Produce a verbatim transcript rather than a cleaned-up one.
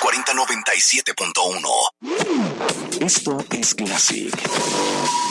cuarenta noventa y siete punto uno. Esto es Classic.